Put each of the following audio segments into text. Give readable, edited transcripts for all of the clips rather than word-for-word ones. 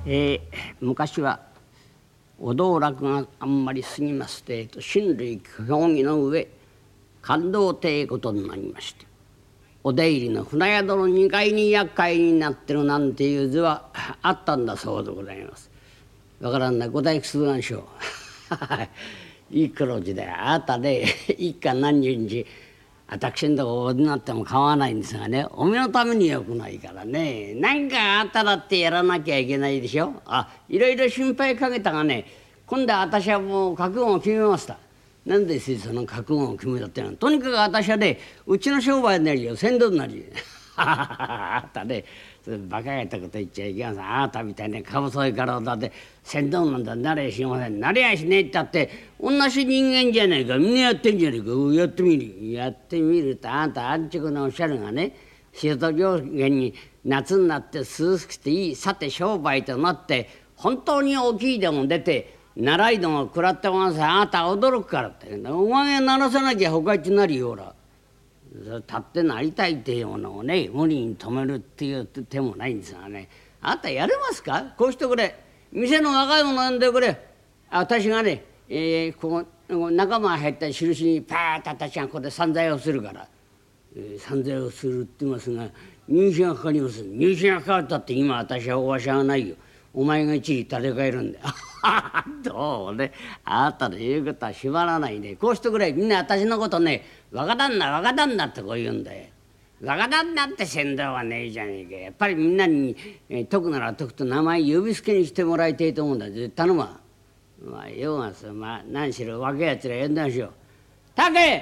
昔はお道楽があんまり過ぎますと親類協議の上勘当ということになりまして、お出入りの船宿の2階に厄介になってるなんていう図はあったんだそうでございます。わからんな、ご退屈なんでしょういい黒字であなたね一家何十日私のとこお出になっても構わないんですがね、お身のためによくないからね、何かあったらってやらなきゃいけないでしょ。いろいろ心配かけたがね、今度は私はもう覚悟を決めました。なんでその覚悟を決めたってのは、とにかく私はね、うちの商売になるよ、船頭になるよあなたね、バカげたこと言っちゃいけません。あなたみたいにか細い体で船頭なんだなれやしません。なれやしねえったって同じ人間じゃないか、みんなやってんじゃねえか。やってみるやってみると、あなた安直なおっしゃるがね、仕事上限に夏になって涼しくていい、さて商売となって本当に大きいでも出て習いども食らってもらせ、あなた驚くからって、お前が鳴らさなきゃ他行ってなるよ。ほら立ってなりたいっていうものをね、無理に止めるっていう手もないんですがね、あなたやれますか。こうしてくれ、店の若い者呼んでくれ。私がね、ここ仲間が入った印にパーッと私がここで散財をするから、散財をするって言いますが、入試がかかります。入試がかかったって今私はおわしゃがないよ。お前が一時立て替えるんだどうね、あなたの言うことは縛らないね。こうしてくれ、みんな私のことね、若旦那若旦那ってこう言うんだよ。若旦那って先導はねえじゃねえか。やっぱりみんなに解くなら解くと名前呼び捨てにしてもらいたいと思うんだ。頼むわ。用がさ、何しろ若いやつら呼んだんしよう。竹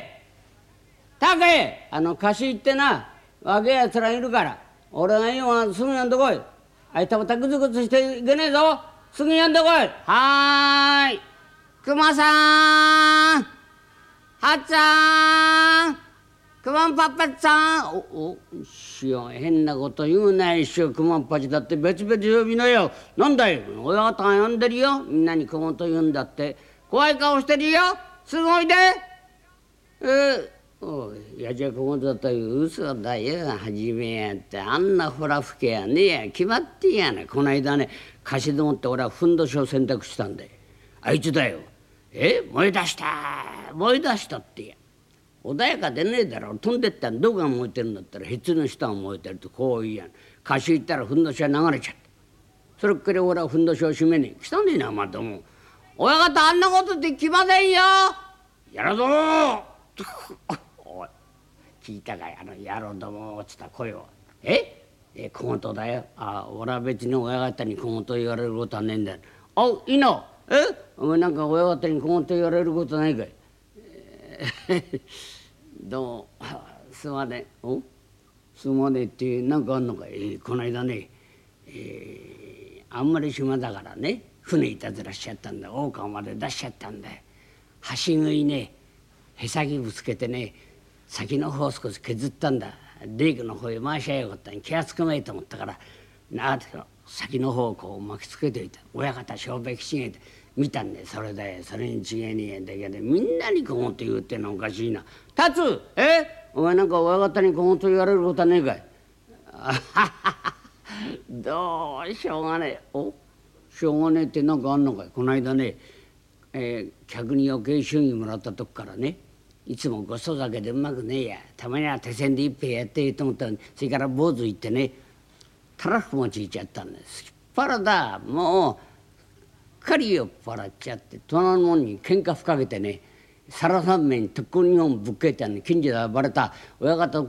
貸し行ってな、若いやつらいるから俺が言うがすぐ呼んでこい。あいたまたグツグツしていけねえぞ。すぐ呼んでこい。はーい。熊さん、はっちゃん、熊んぱっぱちさん。しよう、変なこと言うないしよ。熊んぱちだって別々呼びなよ。なんだよ、親方が呼んでるよ。みんなに熊と言うんだって。怖い顔してるよ。すぐおいで。いやじゃあここだったら嘘だよ。初めやってあんなほら吹けやねえや決まってやな。この間ね、貸しでもって俺はふんどしを選択したんで、あいつだよ。燃え出したってや。穏やかでねえだろ。飛んでったらどこが燃えてるんだったら、へつの下が燃えてるとこう言いやん。貸し行ったらふんどしは流れちゃった。それっきり俺はふんどしを閉めねえ。来たんねえなまたもう。親方あんなことできませんよ。やらぞおい聞いたかい、野郎どもっつった声を。小言だよ。俺は別に親方に小言言われることはねえんだよ。いいの。お前なんか親方に小言言われることないかい。どうすまねえ。すまねえってなんかあんのかい。この間ね、あんまり暇だからね、船いたずらしちゃったんだ。大川まで出しちゃったんだよ。橋食いね、へさきぶつけてね、先の方少し削ったんだ。レイクの方へ回しゃよかったに気がつかないと思ったから、なんて先の方をこう巻きつけておいた。親方小べきちげて見たんで、それだよ。それに違えねえんだけど、みんなに小言言うってのはおかしいな。達お前なんか親方に小言言われることはねえかい。どうしょうがねえ。しょうがねえってなんかあんのかい。この間ね、客に余計祝儀もらったとこからね、いつもごそ酒でうまくねえや、たまには手銭で一杯やっていいと思ったのに、それから坊主行ってね、たらふもちいちゃったんです。っ腹だ、もうかり酔っ払っちゃって、隣の者に喧嘩ふかけてね、皿三面に特攻2本ぶっけたんで近所で暴れた。親方